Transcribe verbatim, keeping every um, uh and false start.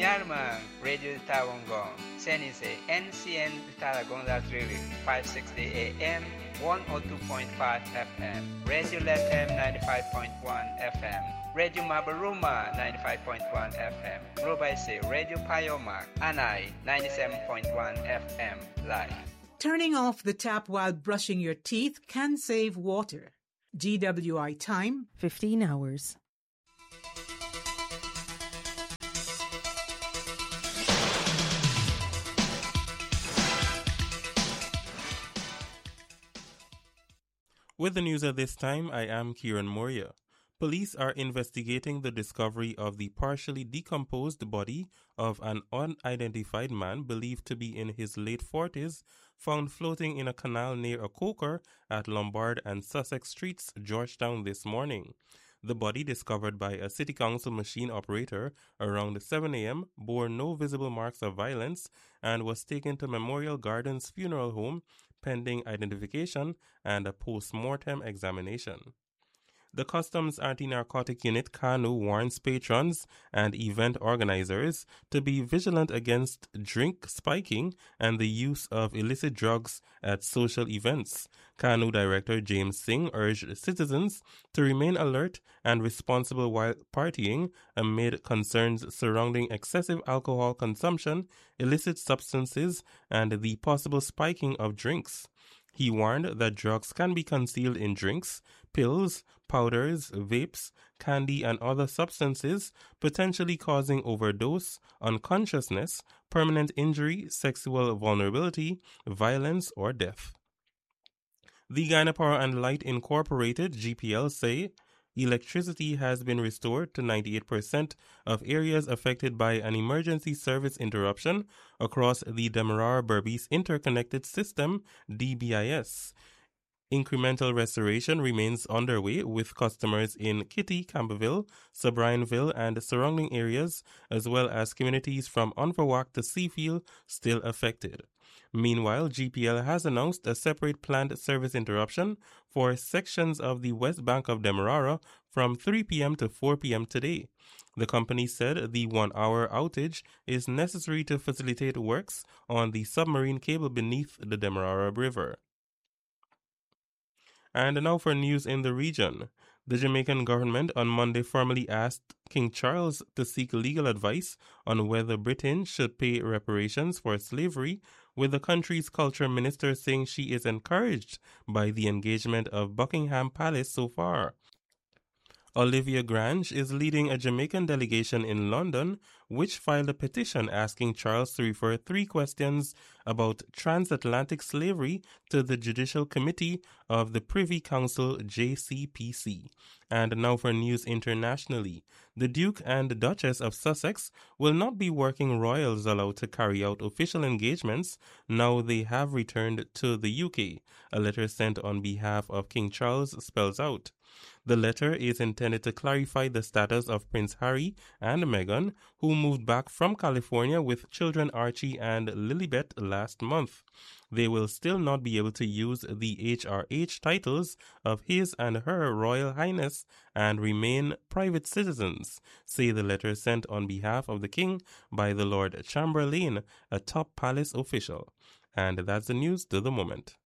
Yarman, Radio Tawangong, Senise, N C N Taragonga Trili, five sixty A M, one oh two point five F M, Radio Lethem ninety-five point one F M, Radio Mabaruma ninety-five point one F M, Robaise, Radio Payomak, Anai ninety-seven point one F M, live. Turning off the tap while brushing your teeth can save water. G W I time, fifteen hours. With the news at this time, I am Kieran Moria. Police are investigating the discovery of the partially decomposed body of an unidentified man believed to be in his late forties, found floating in a canal near a coker at Lombard and Sussex Streets, Georgetown this morning. The body, discovered by a City Council machine operator around seven A M, bore no visible marks of violence and was taken to Memorial Gardens Funeral Home pending identification and a post-mortem examination. The Customs Anti-Narcotic Unit C A N U warns patrons and event organizers to be vigilant against drink spiking and the use of illicit drugs at social events. C A N U Director James Singh urged citizens to remain alert and responsible while partying amid concerns surrounding excessive alcohol consumption, illicit substances, and the possible spiking of drinks. He warned that drugs can be concealed in drinks, pills, powders, vapes, candy, and other substances, potentially causing overdose, unconsciousness, permanent injury, sexual vulnerability, violence, or death. The Guyana Power and Light Incorporated, G P L, say electricity has been restored to ninety-eight percent of areas affected by an emergency service interruption across the Demerara-Berbice Interconnected System, D B I S. Incremental restoration remains underway with customers in Kitty, Campbellville, Sobrianville, and surrounding areas, as well as communities from Unverwacht to Seafield, still affected. Meanwhile, G P L has announced a separate planned service interruption for sections of the west bank of Demerara from three P M to four P M today. The company said the one-hour outage is necessary to facilitate works on the submarine cable beneath the Demerara River. And now for news in the region. The Jamaican government on Monday formally asked King Charles to seek legal advice on whether Britain should pay reparations for slavery, with the country's culture minister saying she is encouraged by the engagement of Buckingham Palace so far. Olivia Grange is leading a Jamaican delegation in London, which filed a petition asking Charles to refer three questions about transatlantic slavery to the Judicial Committee of the Privy Council, J C P C. And now for news internationally. The Duke and Duchess of Sussex will not be working royals allowed to carry out official engagements now they have returned to the U K, a letter sent on behalf of King Charles spells out. The letter is intended to clarify the status of Prince Harry and Meghan, who moved back from California with children Archie and Lilibet last month. They will still not be able to use the H R H titles of His and Her Royal Highness and remain private citizens, say the letter sent on behalf of the King by the Lord Chamberlain, a top palace official. And that's the news to the moment.